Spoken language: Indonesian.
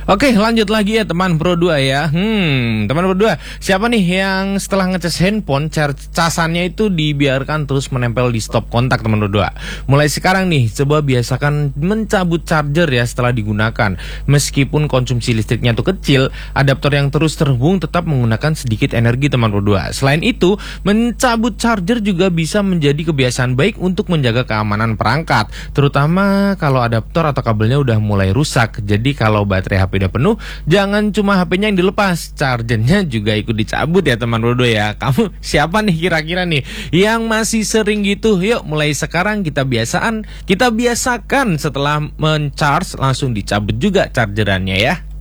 Oke, lanjut lagi ya teman Pro 2 ya. Teman Pro 2, siapa nih yang setelah ngecas handphone casannya itu dibiarkan terus menempel di stop kontak teman Pro 2? Mulai sekarang nih, coba biasakan mencabut charger ya setelah digunakan. Meskipun konsumsi listriknya tuh kecil, adaptor yang terus terhubung tetap menggunakan sedikit energi teman Pro 2. Selain itu, mencabut charger juga bisa menjadi kebiasaan baik untuk menjaga keamanan perangkat, terutama kalau adaptor atau kabelnya udah mulai rusak. Jadi kalau baterai HP udah penuh, jangan cuma HP-nya yang dilepas, chargernya juga ikut dicabut ya teman Rodo ya. Kamu siapa nih kira-kira nih yang masih sering gitu? Yuk mulai sekarang kita biasakan setelah men-charge langsung dicabut juga chargerannya ya.